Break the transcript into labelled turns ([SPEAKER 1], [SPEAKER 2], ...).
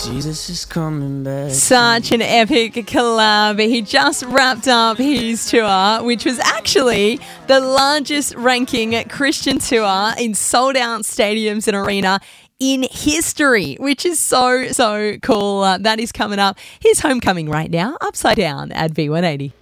[SPEAKER 1] Jesus is coming back.
[SPEAKER 2] Such an epic collab. He just wrapped up his tour, which was actually the largest ranking Christian tour in sold out stadiums and arena in history, which is so cool. That is coming up. His homecoming right now, Upside Down at V180.